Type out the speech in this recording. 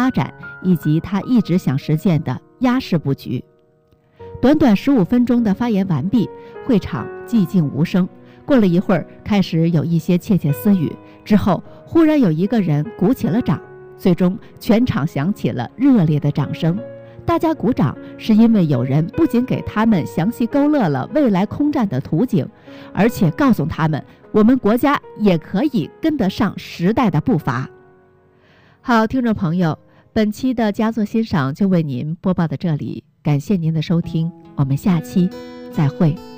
发展以及他一直想实现的压式布局。短短15分钟的发言完毕，会场寂静无声。过了一会儿，开始有一些窃窃私语，之后忽然有一个人鼓起了掌，最终全场响起了热烈的掌声。大家鼓掌是因为有人不仅给他们详细勾勒了未来空战的图景，而且告诉他们我们国家也可以跟得上时代的步伐。好，听众朋友，本期的佳作欣赏就为您播报到这里，感谢您的收听，我们下期再会。